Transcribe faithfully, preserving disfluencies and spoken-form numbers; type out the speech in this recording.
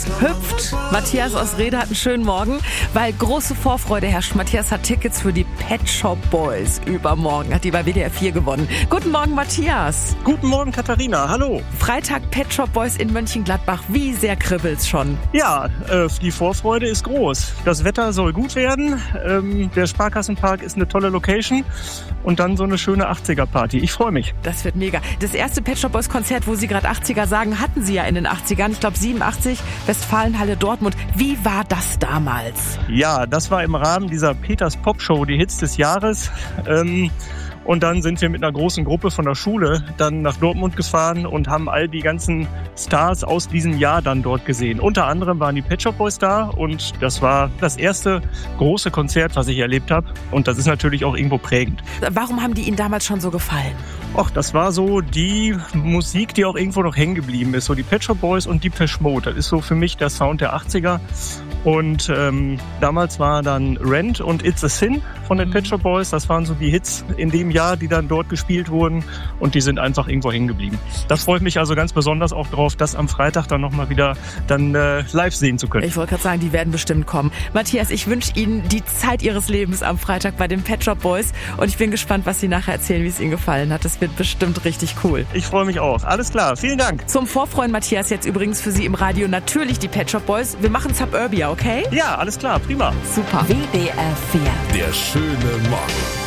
Hüpft. Matthias aus Rede hat einen schönen Morgen, weil große Vorfreude herrscht. Matthias hat Tickets für die Pet Shop Boys übermorgen. Hat die bei W D R vier gewonnen. Guten Morgen, Matthias. Guten Morgen, Katharina. Hallo. Freitag Pet Shop Boys in Mönchengladbach. Wie sehr kribbelt's schon? Ja, äh, die Vorfreude ist groß. Das Wetter soll gut werden. Ähm, der Sparkassenpark ist eine tolle Location. Und dann so eine schöne achtziger-Party. Ich freue mich. Das wird mega. Das erste Pet Shop Boys Konzert, wo Sie gerade achtziger sagen, hatten Sie ja in den achtzigern. Ich glaube siebenundachtzig, Westfalenhalle Dortmund. Wie war das damals? Ja, das war im Rahmen dieser Peters Pop Show, die Hits des Jahres. Ähm, Und dann sind wir mit einer großen Gruppe von der Schule dann nach Dortmund gefahren und haben all die ganzen Stars aus diesem Jahr dann dort gesehen. Unter anderem waren die Pet Shop Boys da und das war das erste große Konzert, was ich erlebt habe. Und das ist natürlich auch irgendwo prägend. Warum haben die Ihnen damals schon so gefallen? Och, das war so die Musik, die auch irgendwo noch hängen geblieben ist. So die Pet Shop Boys und Depeche Mode. Das ist so für mich der Sound der achtziger. Und ähm, damals war dann Rent und It's a Sin von den Pet Shop Boys. Das waren so die Hits in dem Jahr, die dann dort gespielt wurden. Und die sind einfach irgendwo hängen geblieben. Das freut mich also ganz besonders auch drauf, das am Freitag dann nochmal wieder dann äh, live sehen zu können. Ich wollte gerade sagen, die werden bestimmt kommen. Matthias, ich wünsche Ihnen die Zeit Ihres Lebens am Freitag bei den Pet Shop Boys. Und ich bin gespannt, was Sie nachher erzählen, wie es Ihnen gefallen hat. Das wird bestimmt richtig cool. Ich freue mich auch. Alles klar. Vielen Dank. Zum Vorfreuen, Matthias, jetzt übrigens für Sie im Radio natürlich die Pet Shop Boys. Wir machen Suburbia, okay? Ja, alles klar. Prima. Super. W D R vier. Der schöne Morgen.